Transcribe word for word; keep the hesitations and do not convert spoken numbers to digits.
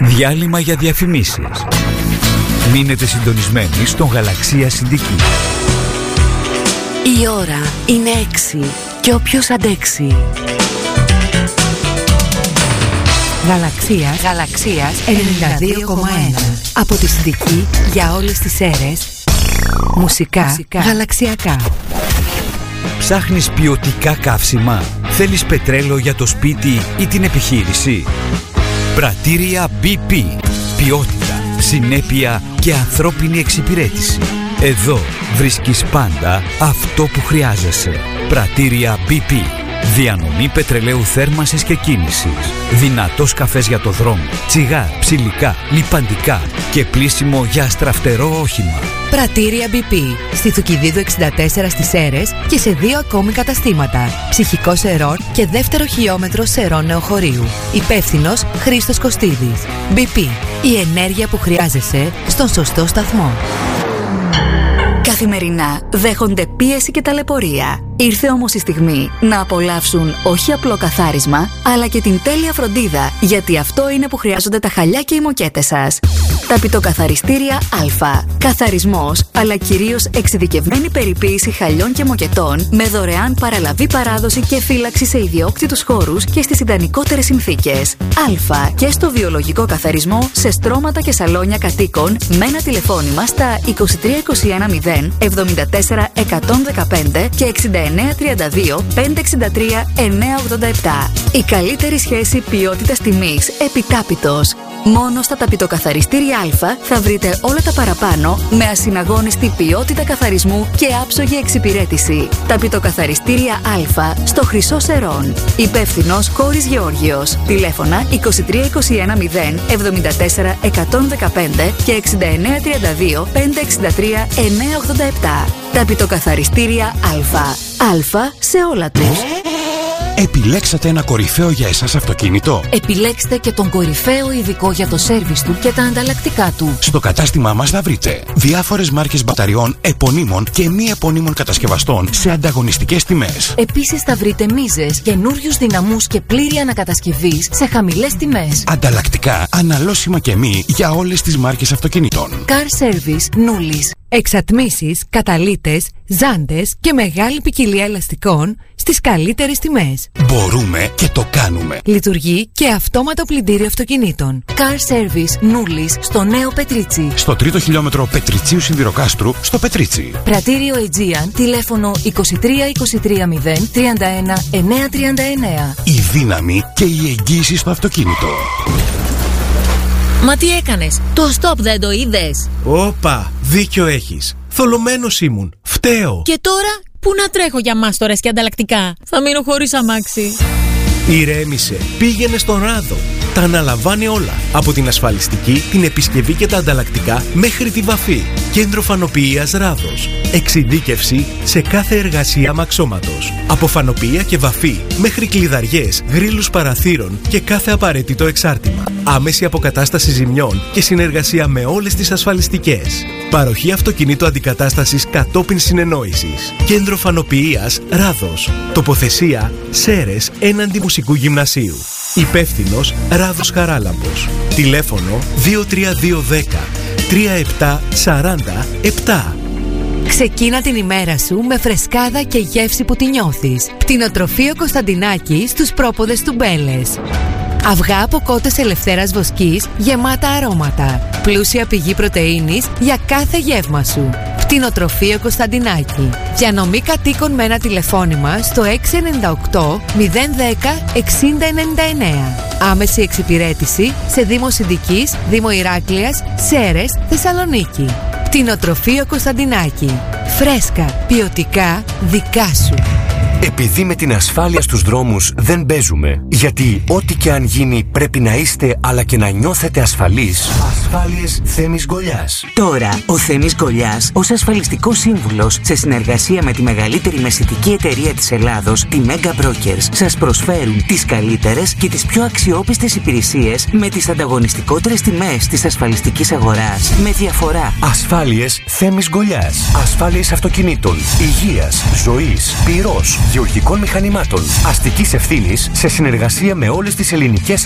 Διάλειμμα για διαφημίσεις. Μείνετε συντονισμένοι στον Γαλαξία Συντική. Η ώρα είναι έξι και όποιος αντέξει. Γαλαξίας, Γαλαξίας ενενήντα δύο κόμμα ένα. Από τη Συντική για όλες τις αίρες. Μουσικά, Μουσικά γαλαξιακά. Ψάχνεις ποιοτικά καύσιμα? Θέλεις πετρέλαιο για το σπίτι ή την επιχείρηση? Πρατήρια μπι πι. Ποιότητα, συνέπεια και ανθρώπινη εξυπηρέτηση. Εδώ βρίσκεις πάντα αυτό που χρειάζεσαι. Πρατήρια μπι πι. Διανομή πετρελαίου θέρμανσης και κίνησης. Δυνατός καφές για το δρόμο. Τσιγάρα, ψηλικά, λιπαντικά και πλύσιμο για αστραφτερό όχημα. Πρατήρια μπι πι. Στη Θουκυδίδου εξήντα τέσσερα στις Σέρρες και σε δύο ακόμη καταστήματα. Ψυχικό Σερών και δεύτερο χιλιόμετρο Σερών Νεοχωρίου. Υπεύθυνος Χρήστος Κωστίδης. μπι πι. Η ενέργεια που χρειάζεσαι στον σωστό σταθμό. Καθημερινά δέχονται πίεση και ταλαιπωρία. Ήρθε όμως η στιγμή να απολαύσουν όχι απλό καθάρισμα, αλλά και την τέλεια φροντίδα, γιατί αυτό είναι που χρειάζονται τα χαλιά και οι μοκέτες σας. Τα πιτοκαθαριστήρια Α. Καθαρισμός, αλλά κυρίως εξειδικευμένη περιποίηση χαλιών και μοκετών, με δωρεάν παραλαβή παράδοση και φύλαξη σε ιδιόκτητους χώρους και στις ιδανικότερες συνθήκες. Α. Και στο βιολογικό καθαρισμό σε στρώματα και σαλόνια κατοίκων, με ένα τηλεφώνημα στα είκοσι τρία είκοσι ένα μηδέν εβδομήντα τέσσερα εκατόν δεκαπέντε και εξήντα εννέα τριάντα δύο πεντακόσια εξήντα τρία εννιακόσια ογδόντα επτά. Η καλύτερη σχέση ποιότητας τιμής επιτάπητος. Μόνο στα ταπητοκαθαριστήρια Α θα βρείτε όλα τα παραπάνω με ασυναγώνιστη ποιότητα καθαρισμού και άψογη εξυπηρέτηση. Ταπητοκαθαριστήρια Α στο Χρυσό Σερών. Υπεύθυνος Κόρης Γεώργιος. Τηλέφωνα είκοσι τρία είκοσι ένα μηδέν εβδομήντα τέσσερα εκατόν δεκαπέντε και εξήντα εννέα τριάντα δύο πεντακόσια εξήντα τρία εννιακόσια ογδόντα επτά. Ταπητοκαθαριστήρια Α. Α σε όλα τους. Επιλέξατε ένα κορυφαίο για εσάς αυτοκίνητο? Επιλέξτε και τον κορυφαίο ειδικό για το σέρβις του και τα ανταλλακτικά του. Στο κατάστημά μας θα βρείτε διάφορες μάρκες μπαταριών επωνύμων και μη επωνύμων κατασκευαστών σε ανταγωνιστικές τιμές. Επίσης θα βρείτε μίζες, καινούριους δυναμούς και πλήρη ανακατασκευής σε χαμηλές τιμές. Ανταλλακτικά, αναλώσιμα και μη για όλες τις μάρκες αυτοκινήτων. Car Service Νούλης. Εξατμίσεις, καταλύτες, ζάντες και μεγάλη ποικιλία ελαστικών στις καλύτερες τιμές. Μπορούμε και το κάνουμε. Λειτουργεί και αυτόματο πλυντήριο αυτοκινήτων. Car Service Νούλης στο Νέο Πετρίτσι. Στο τρίτο χιλιόμετρο Πετριτσίου Σιδηροκάστρου στο Πετρίτσι. Πρατήριο Aegean, τηλέφωνο είκοσι τρία είκοσι τρία μηδέν τριάντα ένα εννιακόσια τριάντα εννέα. Η δύναμη και η εγγύηση στο αυτοκίνητο. Μα τι έκανες? Το stop δεν το είδες? Όπα, δίκιο έχεις. Θολωμένος ήμουν. Φταίω. Και τώρα, πού να τρέχω για μάστορες και ανταλλακτικά? Θα μείνω χωρίς αμάξι. Ηρέμησε. Πήγαινε στον Ράδο. Τα αναλαμβάνει όλα. Από την ασφαλιστική, την επισκευή και τα ανταλλακτικά μέχρι τη βαφή. Κέντρο Φανοποιείας Ράδος. Εξειδίκευση σε κάθε εργασία αμαξώματος. Από φανοποιεία και βαφή μέχρι κλειδαριές, γρίλους παραθύρων και κάθε απαραίτητο εξάρτημα. Άμεση αποκατάσταση ζημιών και συνεργασία με όλες τις ασφαλιστικές. Παροχή αυτοκινήτου αντικατάστασης κατόπιν συνεννόησης. Κέντρο Φανοποιείας Ράδος. Τοποθεσία Σέρρες έναντι Μουσικού Γυμνασίου. Υπεύθυνος Ράδος Χαράλαμπος. Τηλέφωνο δύο τρία δύο ένα μηδέν τρία επτά τέσσερα επτά. Ξεκίνα την ημέρα σου με φρεσκάδα και γεύση που τη νιώθεις. Πτηνοτροφείο Κωνσταντινάκη στους πρόποδες του Μπέλες. Αυγά από κότες ελευθέρας βοσκής γεμάτα αρώματα. Πλούσια πηγή πρωτεΐνης για κάθε γεύμα σου. Πτηνοτροφείο Κωνσταντινάκη. Διανομή κατοίκων με ένα τηλεφώνημα στο έξι εννιά οκτώ μηδέν ένα μηδέν εξήντα ενενήντα εννέα. Άμεση εξυπηρέτηση σε Δήμο Συντικής, Δήμο Ηράκλειας, Σέρρες, Θεσσαλονίκη. Πτηνοτροφείο Κωνσταντινάκη. Φρέσκα, ποιοτικά, δικά σου. Επειδή με την ασφάλεια στους δρόμους δεν παίζουμε, γιατί ό,τι και αν γίνει πρέπει να είστε αλλά και να νιώθετε ασφαλείς. Ασφάλειες Θέμης Γκολιάς. Τώρα, ο Θέμης Γκολιάς, ως ασφαλιστικός σύμβουλος, σε συνεργασία με τη μεγαλύτερη μεσητική εταιρεία της Ελλάδος, τη Mega Brokers, σας προσφέρουν τις καλύτερες και τις πιο αξιόπιστες υπηρεσίες με τις ανταγωνιστικότερες τιμές της ασφαλιστικής αγοράς. Με διαφορά. Ασφάλειες Θέμης Γκολιάς. Ασφάλειες αυτοκινήτων, υγείας, ζωής, πυρός, γεωργικών μηχανημάτων, αστικής ευθύνης, σε συνεργασία με όλες τις ελληνικές